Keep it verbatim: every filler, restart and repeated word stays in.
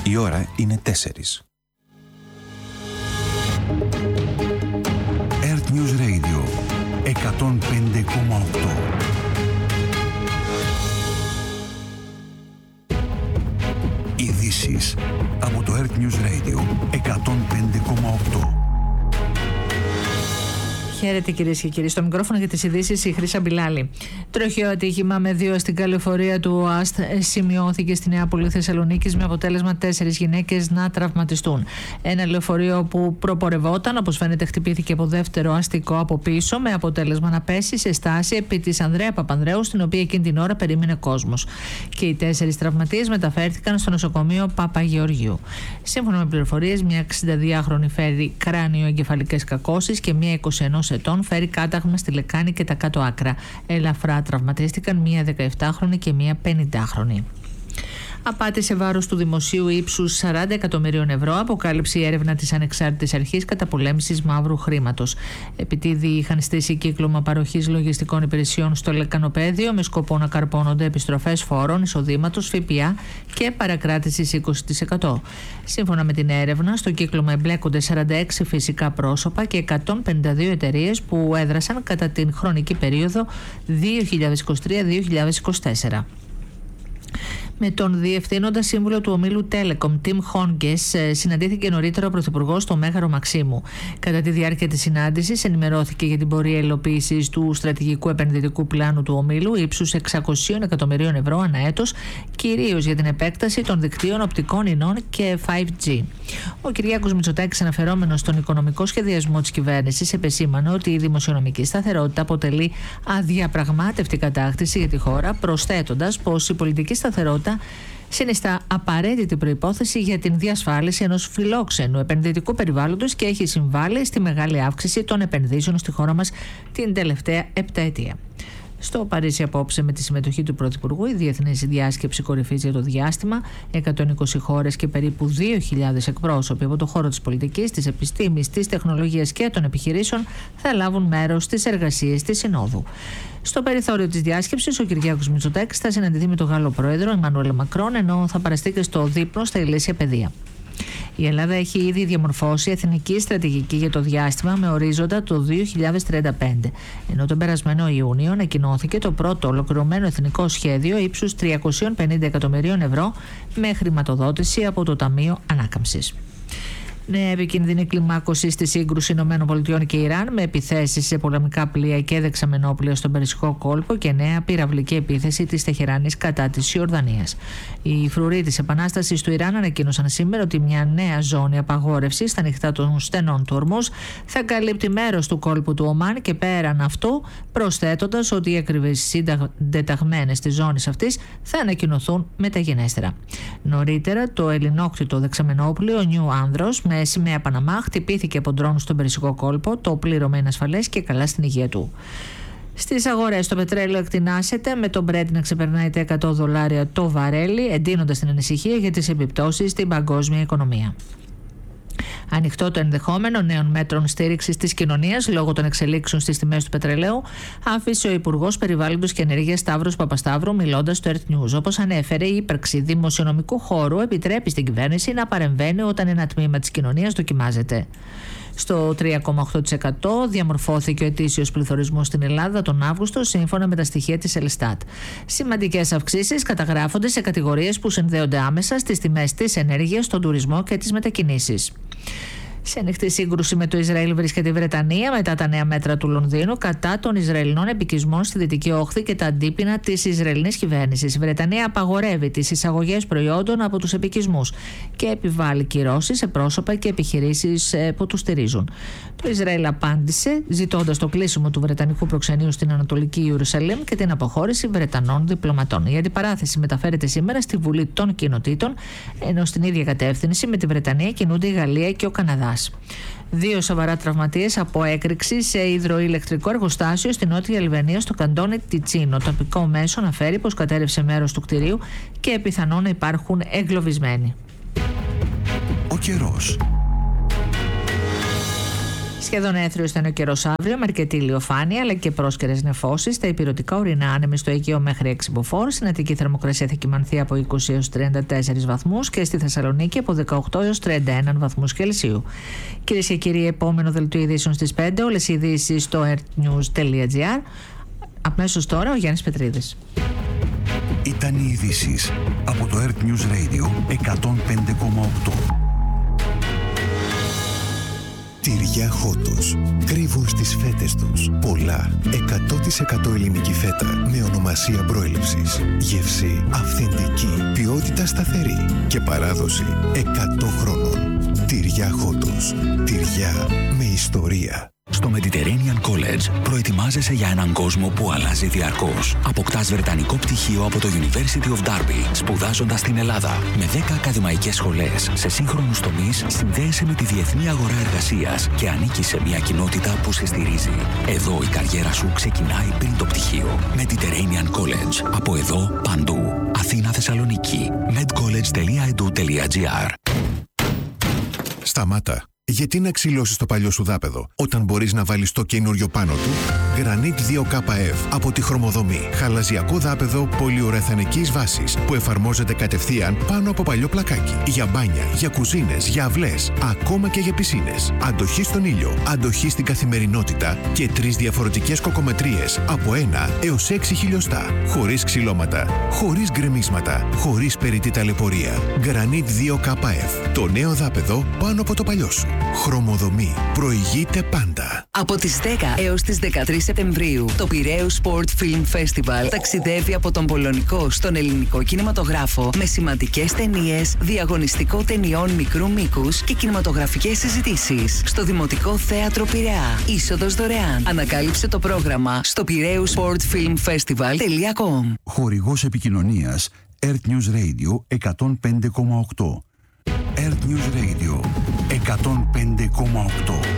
Η ώρα είναι τέσσερις. Earth News Radio εκατόν πέντε κόμμα οκτώ. Ειδήσεις από το Earth News Radio εκατόν πέντε κόμμα οκτώ. Χαίρετε κυρίες και κύριοι. Στο μικρόφωνο για τις ειδήσεις η Χρύσα Μπιλάλη. Τροχαίο ατύχημα με δύο αστικά λεωφορεία του ΟΑΣΤ σημειώθηκε στη Νέα Πόλη Θεσσαλονίκης με αποτέλεσμα τέσσερις γυναίκες να τραυματιστούν. Ένα λεωφορείο που προπορευόταν, όπως φαίνεται, χτυπήθηκε από δεύτερο αστικό από πίσω, με αποτέλεσμα να πέσει σε στάση επί της Ανδρέα Παπανδρέου, στην οποία εκείνη την ώρα περίμενε κόσμος. Και οι τέσσερις τραυματίες μεταφέρθηκαν στο νοσοκομείο Παπαγεωργίου. Σύμφωνα με πληροφορίες, μια εξηνταδυάχρονη φέρει κράνιο-εγκεφαλικές κακώσεις και μια είκοσι ενός ετών φέρει κάταγμα στη λεκάνη και τα κάτω άκρα. Ελαφρά τραυματίστηκαν μία δεκαεπτάχρονη και μία πενηντάχρονη. Απάτη σε βάρος του δημοσίου ύψους σαράντα εκατομμυρίων ευρώ αποκάλυψε η έρευνα της Ανεξάρτητης Αρχής Καταπολέμησης Μαύρου Χρήματος. Επειδή είχαν στήσει κύκλωμα παροχής λογιστικών υπηρεσιών στο λεκανοπαίδιο με σκοπό να καρπώνονται επιστροφές φόρων, εισοδήματος, ΦΠΑ και παρακράτησης είκοσι τοις εκατό. Σύμφωνα με την έρευνα, στο κύκλωμα εμπλέκονται σαράντα έξι φυσικά πρόσωπα και εκατόν πενήντα δύο εταιρείες που έδρασαν κατά την χρονική περίοδο δύο χιλιάδες είκοσι τρία με δύο χιλιάδες είκοσι τέσσερα. Με τον διευθύνοντα σύμβουλο του ομίλου Telecom, Tim Honges, συναντήθηκε νωρίτερα ο Πρωθυπουργός στο Μέγαρο Μαξίμου. Κατά τη διάρκεια της συνάντησης, ενημερώθηκε για την πορεία υλοποίησης του στρατηγικού επενδυτικού πλάνου του ομίλου ύψους εξακόσια εκατομμυρίων ευρώ ανά έτος, κυρίως για την επέκταση των δικτύων οπτικών ινών και φάιβ τζι. Ο Κυριάκος Μητσοτάκης, αναφερόμενος στον οικονομικό σχεδιασμό της κυβέρνησης, επεσήμανε ότι η δημοσιονομική σταθερότητα αποτελεί αδιαπραγμάτευτη κατάκτηση για τη χώρα, προσθέτοντας πως η πολιτική σταθερότητα συνιστά απαραίτητη προϋπόθεση για την διασφάλιση ενός φιλόξενου επενδυτικού περιβάλλοντος και έχει συμβάλει στη μεγάλη αύξηση των επενδύσεων στη χώρα μας την τελευταία επταετία. Στο Παρίσι απόψε, με τη συμμετοχή του Πρωθυπουργού, η Διεθνής Διάσκεψη Κορυφής για το Διάστημα, εκατόν είκοσι χώρες και περίπου δύο χιλιάδες εκπρόσωποι από το χώρο της πολιτικής, της επιστήμης, της τεχνολογίας και των επιχειρήσεων θα λάβουν μέρος στις εργασίες της Συνόδου. Στο περιθώριο της διάσκεψης, ο Κυριάκος Μητσοτάκης θα συναντηθεί με τον Γάλλο Πρόεδρο Εμμανουέλ Μακρόν, ενώ θα παραστεί και στο δείπνο στα ηλίσια παιδεία. Η Ελλάδα έχει ήδη διαμορφώσει εθνική στρατηγική για το διάστημα με ορίζοντα το δύο χιλιάδες τριάντα πέντε, ενώ τον περασμένο Ιούνιο ανακοινώθηκε το πρώτο ολοκληρωμένο εθνικό σχέδιο ύψους τριακόσια πενήντα εκατομμυρίων ευρώ με χρηματοδότηση από το Ταμείο Ανάκαμψης. Νέα επικίνδυνη κλιμάκωση στη σύγκρουση ΗΠΑ και Ιράν, με επιθέσεις σε πολεμικά πλοία και δεξαμενόπλοια στον Περσικό κόλπο και νέα πυραυλική επίθεση της Τεχεράνης κατά της Ιορδανίας. Οι φρουροί της Επανάστασης του Ιράν ανακοίνωσαν σήμερα ότι μια νέα ζώνη απαγόρευσης στα ανοιχτά των στενών του Ορμούζ θα καλύπτει μέρος του κόλπου του Ομάν και πέραν αυτού, προσθέτοντας ότι οι ακριβείς συντεταγμένες της ζώνης αυτής θα ανακοινωθούν μεταγενέστερα. Νωρίτερα, το ελληνόκτητο δεξαμενόπλοιο Νιου Άνδρος με σημαία Παναμά χτυπήθηκε από ντρόν στον Περσικό κόλπο. Το πλήρωμα είναι ασφαλές και καλά στην υγεία του. Στις αγορές το πετρέλαιο εκτινάσεται, με το Brent να ξεπερνάει τα εκατό δολάρια το βαρέλι, εντείνοντας την ανησυχία για τις επιπτώσεις στην παγκόσμια οικονομία. Ανοιχτό το ενδεχόμενο νέων μέτρων στήριξης της κοινωνίας λόγω των εξελίξεων στις τιμές του πετρελαίου, άφησε ο Υπουργός Περιβάλλοντος και Ενέργειας Σταύρος Παπασταύρου, μιλώντας στο Earth News. Όπως ανέφερε, η ύπαρξη δημοσιονομικού χώρου επιτρέπει στην κυβέρνηση να παρεμβαίνει όταν ένα τμήμα της κοινωνίας δοκιμάζεται. Στο τρία κόμμα οκτώ τοις εκατό διαμορφώθηκε ο ετήσιος πληθωρισμός στην Ελλάδα τον Αύγουστο, σύμφωνα με τα στοιχεία της Ελστάτ. Σημαντικές αυξήσεις καταγράφονται σε κατηγορίες που συνδέονται άμεσα στις τιμές της ενέργειας, στον τουρισμό και τις μετακινήσεις. Σε ανοιχτή σύγκρουση με το Ισραήλ βρίσκεται η Βρετανία μετά τα νέα μέτρα του Λονδίνου κατά των Ισραηλινών επικισμών στη Δυτική Όχθη και τα αντίπεινα της Ισραηλινής κυβέρνησης. Η Βρετανία απαγορεύει τις εισαγωγές προϊόντων από τους επικισμούς και επιβάλλει κυρώσεις σε πρόσωπα και επιχειρήσεις που τους στηρίζουν. Το Ισραήλ απάντησε ζητώντας το κλείσιμο του Βρετανικού προξενείου στην Ανατολική Ιερουσαλήμ και την αποχώρηση Βρετανών διπλωματών. Η αντιπαράθεση μεταφέρεται σήμερα στη Βουλή των Κοινοτήτων, ενώ στην ίδια κατεύθυνση με τη Βρετανία κινούνται η Γαλλία και ο Καναδάς. Δύο σοβαρά τραυματίες από έκρηξη σε υδροηλεκτρικό εργοστάσιο στην Νότια Αλβανία στο καντόνι Τιτσίνο. Το τοπικό μέσο αναφέρει πως κατέρευσε μέρος του κτηρίου και πιθανόν να υπάρχουν εγκλωβισμένοι. Ο καιρός. Σχεδόν έθριος θα είναι ο καιρός αύριο, με αρκετή ηλιοφάνεια αλλά και πρόσκαιρες νεφώσεις. Στα ηπειρωτικά ορεινά άνεμοι στο Αιγαίο μέχρι έξι μποφόρ. Στην Αττική θερμοκρασία θα κυμανθεί από είκοσι έως τριάντα τέσσερις βαθμούς και στη Θεσσαλονίκη από δεκαοκτώ έως τριάντα ένα βαθμούς Κελσίου. Κυρίες και κύριοι, επόμενο δελτίο ειδήσεων στις πέντε. Όλες οι ειδήσεις στο earthnews τελεία gr. Αμέσως τώρα ο Γιάννης Πετρίδης. Ήταν οι ειδήσεις από το Earth News Radio εκατόν πέντε κόμμα οκτώ. Τυριά Χότος. Κρύβουν στις φέτες τους πολλά εκατό τοις εκατό ελληνική φέτα με ονομασία προέλευσης. Γεύση αυθεντική, ποιότητα σταθερή και παράδοση εκατό χρόνων. Τυριά Χότος. Τυριά με ιστορία. Στο Mediterranean College προετοιμάζεσαι για έναν κόσμο που αλλάζει διαρκώς. Αποκτάς βρετανικό πτυχίο από το University of Derby, σπουδάζοντας στην Ελλάδα. Με δέκα ακαδημαϊκές σχολές σε σύγχρονους τομείς, συνδέεσαι με τη διεθνή αγορά εργασίας και ανήκεις σε μια κοινότητα που σε στηρίζει. Εδώ η καριέρα σου ξεκινάει πριν το πτυχίο. Mediterranean College. Από εδώ, παντού. Αθήνα, Θεσσαλονίκη. medcollege τελεία e d u τελεία g r. Σταμάτα. Γιατί να ξυλώσεις το παλιό σου δάπεδο όταν μπορείς να βάλεις το καινούριο πάνω του? Granit δύο K F από τη Χρωμοδομή. Χαλαζιακό δάπεδο πολυουρεθανικής βάσης που εφαρμόζεται κατευθείαν πάνω από παλιό πλακάκι. Για μπάνια, για κουζίνες, για αυλές, ακόμα και για πισίνες. Αντοχή στον ήλιο, αντοχή στην καθημερινότητα και τρεις διαφορετικές κοκομετρίες από ένα έως έξι χιλιοστά. Χωρίς ξυλώματα, χωρίς γκρεμίσματα, χωρίς περιττή ταλαιπωρία. Granit δύο K F. Το νέο δάπεδο πάνω από το παλιό σου. Χρωμοδομή. Προηγείται πάντα. Από τις δέκα έως τις δεκατρείς Σεπτεμβρίου, το Πειραίους Sport Film Festival ταξιδεύει από τον πολωνικό στον ελληνικό κινηματογράφο με σημαντικές ταινίες, διαγωνιστικό ταινιών μικρού μήκους και κινηματογραφικές συζητήσεις. Στο Δημοτικό Θέατρο Πειραιά. Είσοδος δωρεάν. Ανακάλυψε το πρόγραμμα στο πειραίους σπορτ φιλμ φεστιβάλ τελεία κομ. Χορηγός επικοινωνίας Earth News Radio εκατόν πέντε κόμμα οκτώ. Earth News Radio εκατόν πέντε κόμμα οκτώ.